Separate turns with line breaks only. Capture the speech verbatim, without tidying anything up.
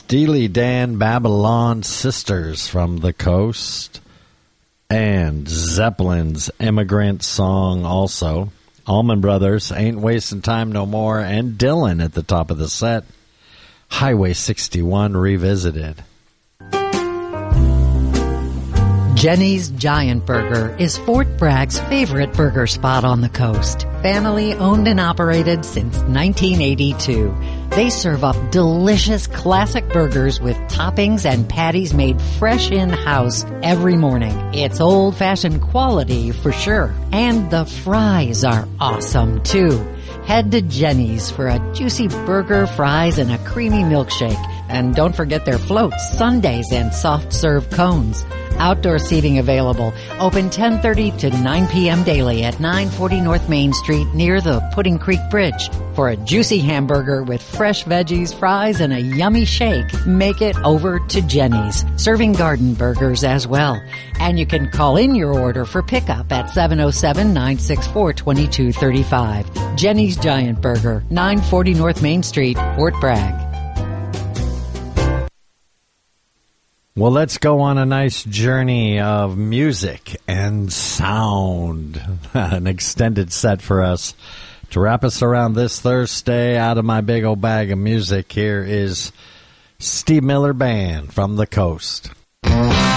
Steely Dan Babylon Sisters from the Coast, and Zeppelin's Immigrant Song also. Allman Brothers, Ain't Wasting Time No More, and Dylan at the top of the set. Highway sixty-one Revisited.
Jenny's Giant Burger is Fort Bragg's favorite burger spot on the coast. Family owned and operated since nineteen eighty-two. They serve up delicious classic burgers with toppings and patties made fresh in-house every morning. It's old-fashioned quality for sure. And the fries are awesome too. Head to Jenny's for a juicy burger, fries, and a creamy milkshake. And don't forget their floats, sundaes, and soft-serve cones. Outdoor seating available. Open ten thirty to nine p.m. daily at nine forty North Main Street near the Pudding Creek Bridge. For a juicy hamburger with fresh veggies, fries, and a yummy shake, make it over to Jenny's. Serving garden burgers as well. And you can call in your order for pickup at seven oh seven, nine six four, two two three five. Jenny's Giant Burger, nine forty North Main Street, Fort Bragg.
Well, let's go on a nice journey of music and sound. An extended set for us. To wrap us around this Thursday, out of my big old bag of music, here is Steve Miller Band from the Coast.